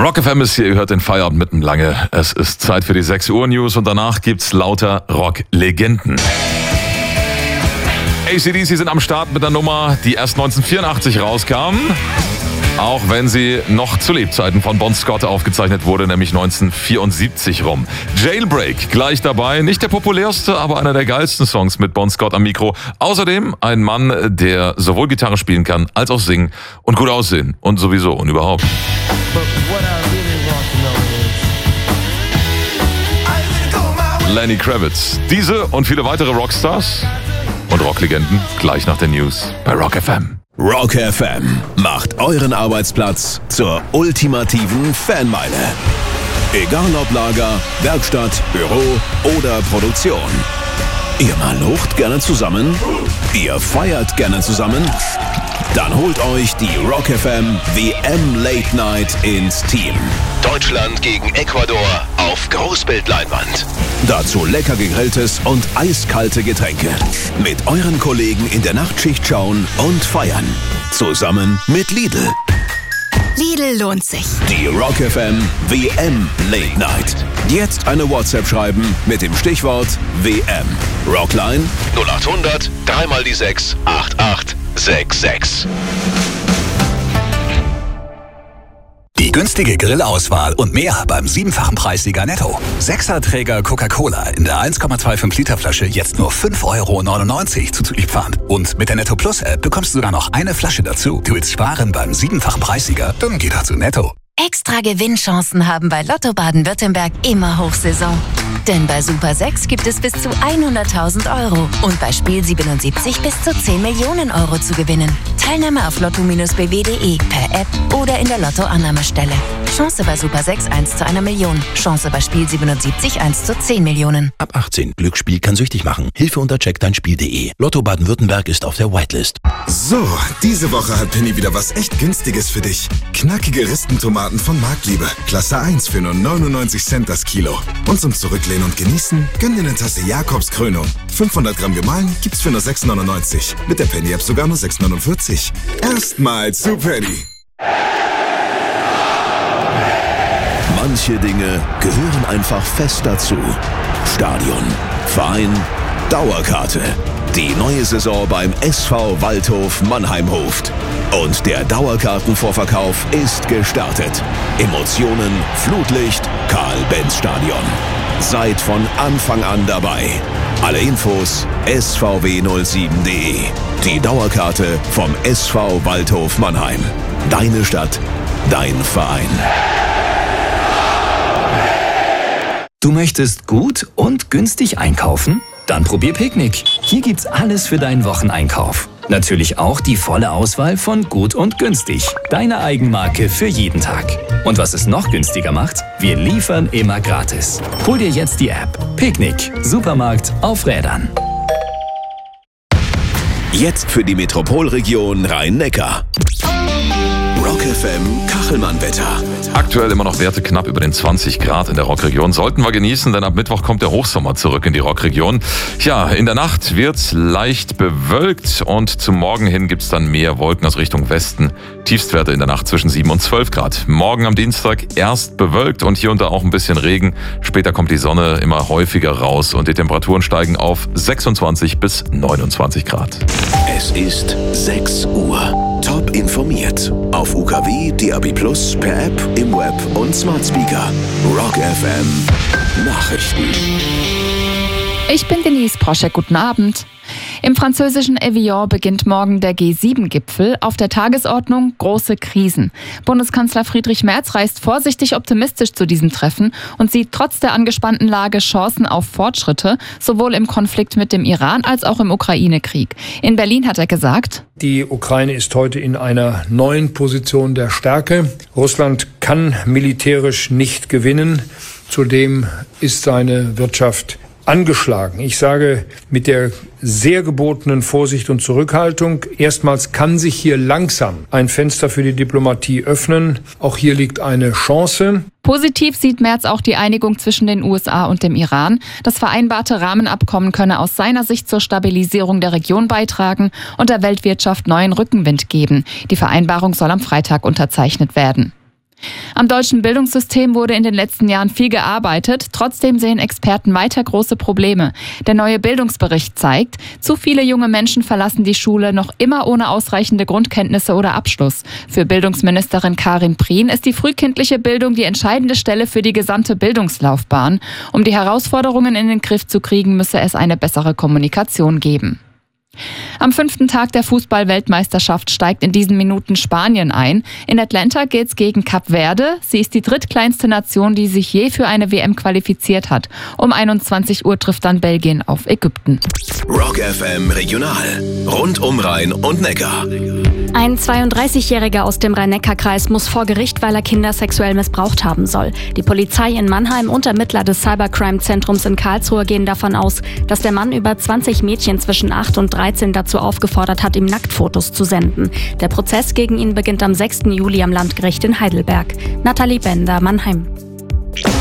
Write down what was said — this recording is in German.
Rock FM ist hier, ihr hört den Feierabend mitten lange. Es ist Zeit für die 6 Uhr News und danach gibt's lauter Rock-Legenden. AC/DC sind am Start mit einer Nummer, die erst 1984 rauskam. Auch wenn sie noch zu Lebzeiten von Bon Scott aufgezeichnet wurde, nämlich 1974 rum. Jailbreak gleich dabei, nicht der populärste, aber einer der geilsten Songs mit Bon Scott am Mikro. Außerdem ein Mann, der sowohl Gitarre spielen kann, als auch singen und gut aussehen und sowieso und überhaupt. Lenny Kravitz. Diese und viele weitere Rockstars und Rocklegenden gleich nach den News bei Rock FM. Rock FM macht euren Arbeitsplatz zur ultimativen Fanmeile. Egal ob Lager, Werkstatt, Büro oder Produktion. Ihr malucht gerne zusammen? Ihr feiert gerne zusammen? Dann holt euch die Rock FM WM Late Night ins Team. Deutschland gegen Ecuador auf Großbildleinwand. Dazu lecker gegrilltes und eiskalte Getränke. Mit euren Kollegen in der Nachtschicht schauen und feiern. Zusammen mit Lidl. Lidl lohnt sich. Die Rock FM WM Late Night. Jetzt eine WhatsApp schreiben mit dem Stichwort WM. Rockline 0800 3 mal die 6 8866. Die günstige Grillauswahl und mehr beim 7-fachen Preissieger Netto. 6er-Träger Coca-Cola in der 1,25 Liter Flasche jetzt nur 5,99 € zuzüglich Pfand. Und mit der Netto Plus App bekommst du sogar noch eine Flasche dazu. Du willst sparen beim 7-fachen Preissieger? Dann geh doch zu Netto. Extra Gewinnchancen haben bei Lotto Baden-Württemberg immer Hochsaison. Denn bei Super 6 gibt es bis zu 100.000 € und bei Spiel 77 bis zu 10 Millionen € zu gewinnen. Teilnahme auf lotto-bw.de, per App oder in der Lotto-Annahmestelle. Chance bei Super 6 1 zu 1 Million. Chance bei Spiel 77 1 zu 10 Millionen. Ab 18. Glücksspiel kann süchtig machen. Hilfe unter checkdeinspiel.de. Lotto Baden-Württemberg ist auf der Whitelist. So, diese Woche hat Penny wieder was echt Günstiges für dich. Knackige Ristentomaten von Marktliebe. Klasse 1 für nur 99 Cent das Kilo. Und zum Zurücklehnen und Genießen, gönn dir eine Tasse Jakobskrönung. 500 Gramm gemahlen gibt's für nur 6,99. Mit der Penny-App sogar nur 6,49. Erstmals zu Penny. Manche Dinge gehören einfach fest dazu. Stadion, Verein, Dauerkarte. Die neue Saison beim SV Waldhof Mannheim ruft. Und der Dauerkartenvorverkauf ist gestartet. Emotionen, Flutlicht, Karl-Benz-Stadion. Seid von Anfang an dabei. Alle Infos svw07.de. Die Dauerkarte vom SV Waldhof Mannheim. Deine Stadt, dein Verein. Du möchtest gut und günstig einkaufen? Dann probier Picknick. Hier gibt's alles für deinen Wocheneinkauf. Natürlich auch die volle Auswahl von Gut und Günstig. Deine Eigenmarke für jeden Tag. Und was es noch günstiger macht? Wir liefern immer gratis. Hol dir jetzt die App. Picknick. Supermarkt auf Rädern. Jetzt für die Metropolregion Rhein-Neckar. Rock FM Kachelmann-Wetter. Aktuell immer noch Werte knapp über den 20 Grad in der Rockregion. Sollten wir genießen, denn ab Mittwoch kommt der Hochsommer zurück in die Rockregion. Ja, in der Nacht wird's leicht bewölkt und zum Morgen hin gibt's dann mehr Wolken aus Richtung Westen. Tiefstwerte in der Nacht zwischen 7 und 12 Grad. Morgen am Dienstag erst bewölkt und hier und da auch ein bisschen Regen. Später kommt die Sonne immer häufiger raus und die Temperaturen steigen auf 26 bis 29 Grad. Es ist 6 Uhr. Top informiert. Auf UKW, DAB+, per App, im Web und Smart Speaker. Rock FM Nachrichten. Ich bin Denise Proschek, guten Abend. Im französischen Evian beginnt morgen der G7-Gipfel. Auf der Tagesordnung große Krisen. Bundeskanzler Friedrich Merz reist vorsichtig optimistisch zu diesem Treffen und sieht trotz der angespannten Lage Chancen auf Fortschritte, sowohl im Konflikt mit dem Iran als auch im Ukraine-Krieg. In Berlin hat er gesagt: Die Ukraine ist heute in einer neuen Position der Stärke. Russland kann militärisch nicht gewinnen. Zudem ist seine Wirtschaft angeschlagen. Ich sage mit der sehr gebotenen Vorsicht und Zurückhaltung, erstmals kann sich hier langsam ein Fenster für die Diplomatie öffnen. Auch hier liegt eine Chance. Positiv sieht Merz auch die Einigung zwischen den USA und dem Iran. Das vereinbarte Rahmenabkommen könne aus seiner Sicht zur Stabilisierung der Region beitragen und der Weltwirtschaft neuen Rückenwind geben. Die Vereinbarung soll am Freitag unterzeichnet werden. Am deutschen Bildungssystem wurde in den letzten Jahren viel gearbeitet. Trotzdem sehen Experten weiter große Probleme. Der neue Bildungsbericht zeigt, zu viele junge Menschen verlassen die Schule noch immer ohne ausreichende Grundkenntnisse oder Abschluss. Für Bildungsministerin Karin Prien ist die frühkindliche Bildung die entscheidende Stelle für die gesamte Bildungslaufbahn. Um die Herausforderungen in den Griff zu kriegen, müsse es eine bessere Kommunikation geben. Am 5. Tag der Fußball-Weltmeisterschaft steigt in diesen Minuten Spanien ein. In Atlanta geht's gegen Kap Verde. Sie ist die drittkleinste Nation, die sich je für eine WM qualifiziert hat. Um 21 Uhr trifft dann Belgien auf Ägypten. Rock FM Regional. Rund um Rhein und Neckar. Ein 32-Jähriger aus dem Rhein-Neckar-Kreis muss vor Gericht, weil er Kinder sexuell missbraucht haben soll. Die Polizei in Mannheim und Ermittler des Cybercrime-Zentrums in Karlsruhe gehen davon aus, dass der Mann über 20 Mädchen zwischen 8 und 13 dazu aufgefordert hat, ihm Nacktfotos zu senden. Der Prozess gegen ihn beginnt am 6. Juli am Landgericht in Heidelberg. Nathalie Bender, Mannheim.